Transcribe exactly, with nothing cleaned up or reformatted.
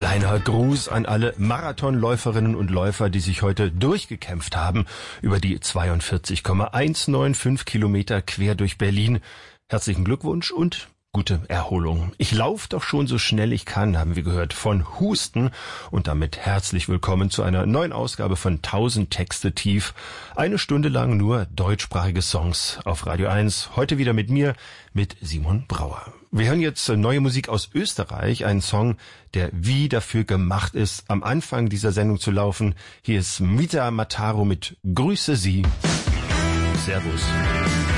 kleiner Gruß an alle Marathonläuferinnen und Läufer, die sich heute durchgekämpft haben über die zweiundvierzig Komma hundertfünfundneunzig Kilometer quer durch Berlin. Herzlichen Glückwunsch und gute Erholung. Ich laufe doch schon so schnell ich kann, haben wir gehört, von Husten. Und damit herzlich willkommen zu einer neuen Ausgabe von tausend Texte tief. Eine Stunde lang nur deutschsprachige Songs auf Radio eins. Heute wieder mit mir, mit Simon Brauer. Wir hören jetzt neue Musik aus Österreich, einen Song, der wie dafür gemacht ist, am Anfang dieser Sendung zu laufen. Hier ist Mita Mataro mit Grüße Sie. Servus.